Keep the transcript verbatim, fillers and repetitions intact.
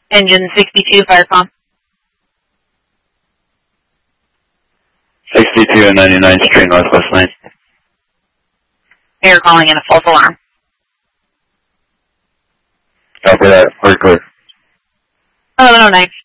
Engine sixty-two, fire comm. sixty-two and ninety-ninth Street, Northwest Lane. You're calling in a false alarm. Copy that. We're clear. eleven oh nine.